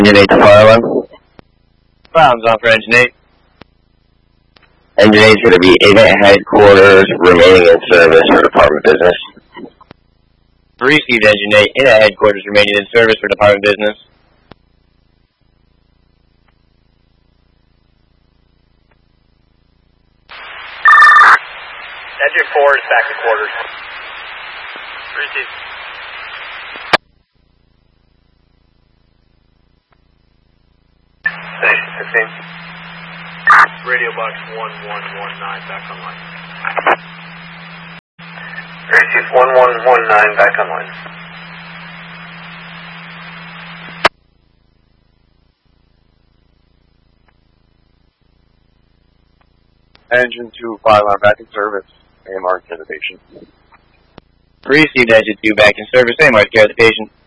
Engine 8 to fire alarm. Bombs on for Engine 8. Engine 8 is going to be event headquarters, remaining in service for department business. Received Engine 8, in at headquarters, remaining in service for department business. Engine 4 is back to quarters. Received. Station 15. Radio box 1119 back online. Received 1119 back online. Engine 2 fire alarm back in service. AMR to the patient. Received Engine 2 back in service, AMR to the patient.